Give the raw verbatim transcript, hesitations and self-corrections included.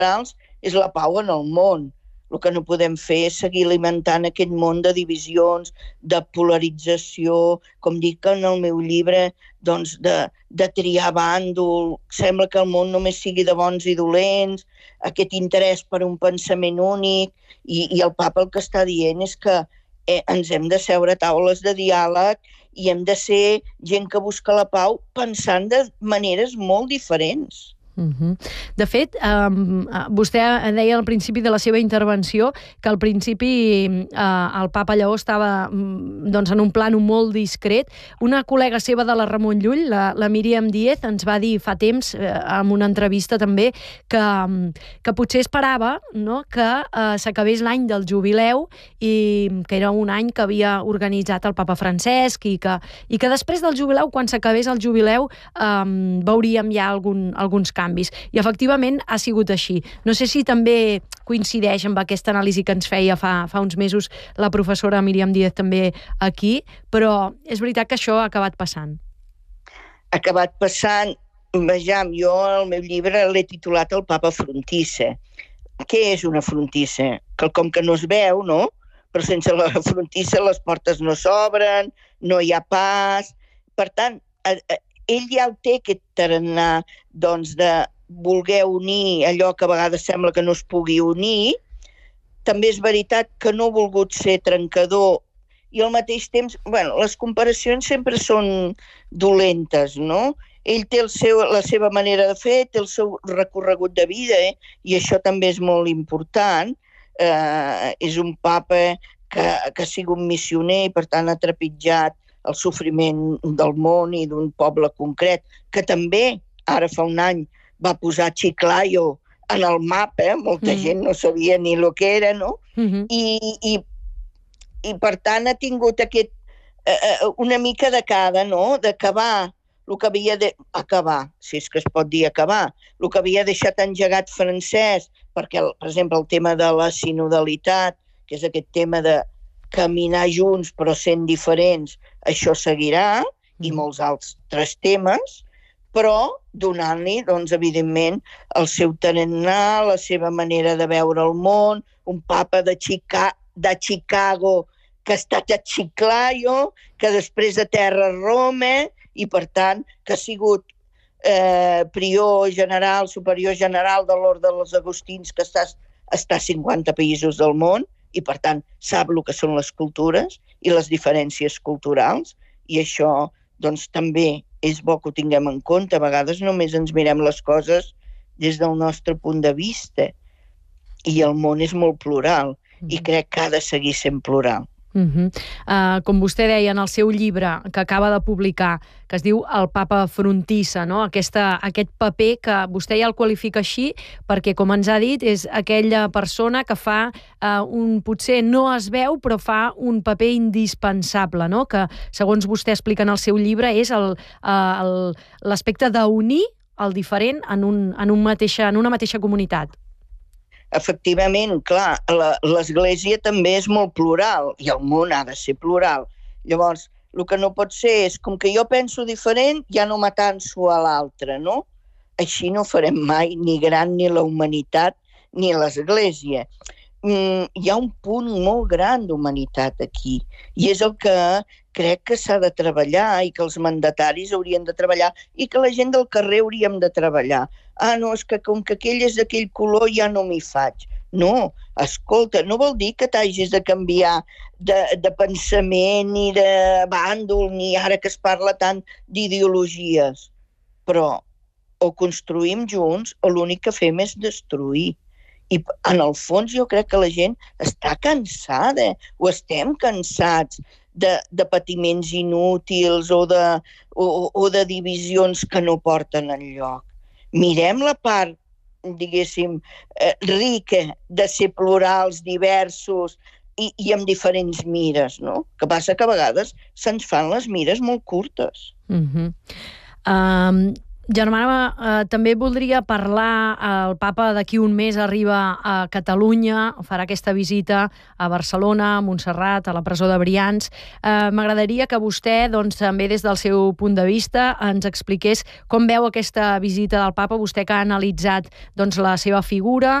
generals és la pau en el món. El que no podem fer és seguir alimentant aquest món de divisions, de polarització, com dic en el meu llibre, doncs de, de triar bàndol. Sembla que el món només sigui de bons i dolents, aquest interès per un pensament únic, i, i el papa el que està dient és que eh, ens hem de seure a taules de diàleg i hem de ser gent que busca la pau pensant de maneres molt diferents. Uh-huh. De fet, um, vostè deia al principi de la seva intervenció que al principi uh, el papa Lleó estava doncs, en un plano molt discret. Una col·lega seva de la Ramon Llull, la, la Míriam Díez, ens va dir fa temps, eh, en una entrevista també, que, que potser esperava, no?, que uh, s'acabés l'any del jubileu i que era un any que havia organitzat el papa Francesc i que, i que després del jubileu, quan s'acabés el jubileu, um, veuríem ja algun, alguns canvis. canvis. I efectivament ha sigut així. No sé si també coincideix amb aquesta anàlisi que ens feia fa, fa uns mesos la professora Míriam Díez també aquí, però és veritat que això ha acabat passant. Ha acabat passant. Vejam, jo el meu llibre l'he titulat El papa frontissa. Què és una frontissa? Quelcom que no es veu, no? Però sense la frontissa les portes no s'obren, no hi ha pas. Per tant, ell ja el té aquest tarannà doncs, de voler unir allò que a vegades sembla que no es pugui unir. També és veritat que no ha volgut ser trencador i al mateix temps, bueno, les comparacions sempre són dolentes, no? Ell té el seu, la seva manera de fer, té el seu recorregut de vida, eh? I això també és molt important. Eh, és un papa que, que ha sigut missioner i per tant ha trepitjat el sofriment del món i d'un poble concret, que també, ara fa un any, va posar Chiclayo en el mapa, eh? Molta mm. gent no sabia ni el que era, no? Mm-hmm. I, i, I per tant ha tingut aquest, eh, una mica de cada, no? D'acabar el que havia de... acabar, si és que es pot dir acabar, el que havia deixat engegat Francesc, perquè, per exemple, el tema de la sinodalitat, que és aquest tema de caminar junts però sent diferents, això seguirà, i molts altres temes, però donant-li, doncs, evidentment, el seu tarannà, la seva manera de veure el món, un papa de, Chica de Chicago que ha estat a Chiclayo, que després a terra a Roma, i per tant que ha sigut eh, prior general, superior general de l'Orde dels Agustins, que està, està a cinquanta països del món, i per tant sap el que són les cultures i les diferències culturals, i això doncs també és bo que ho tinguem en compte. A vegades només ens mirem les coses des del nostre punt de vista, i el món és molt plural, i crec que ha de seguir sent plural. Uh-huh. Uh, com vostè deia en el seu llibre que acaba de publicar, que es diu El papa frontissa, no? Aquesta, aquest paper que vostè ja el qualifica així perquè, com ens ha dit, és aquella persona que fa uh, un, potser no es veu, però fa un paper indispensable, no? Que, segons vostè explica en el seu llibre, és el, uh, l'aspecte d'unir el diferent en, un, en, un mateixa, en una mateixa comunitat. Efectivament, clar, l'Església també és molt plural i el món ha de ser plural. Llavors, el que no pot ser és, com que jo penso diferent, ja no m'atanso a l'altre, no? Així no farem mai ni gran ni la humanitat ni l'Església. Mm, hi ha un punt molt gran d'humanitat aquí, i és el que crec que s'ha de treballar i que els mandataris haurien de treballar i que la gent del carrer hauríem de treballar. Ah, no, és que com que aquell és d'aquell color ja no m'hi faig. No, escolta, no vol dir que t'hagis de canviar de, de pensament ni de bàndol, ni ara que es parla tant d'ideologies. Però o construïm junts o l'únic que fem és destruir. I en el fons jo crec que la gent està cansada, o estem cansats de, de patiments inútils o de, o, o de divisions que no porten enlloc. Mirem la part, diguéssim, eh, rica de ser plurals, diversos i, i amb diferents mires, no? Que passa que a vegades se'ns fan les mires molt curtes. Uh-huh. Um... Germana, eh, també voldria parlar, el papa d'aquí un mes arriba a Catalunya, farà aquesta visita a Barcelona, a Montserrat, a la presó de Brians. Eh, M'agradaria que vostè, doncs, també des del seu punt de vista, ens expliqués com veu aquesta visita del papa, vostè que ha analitzat doncs, la seva figura,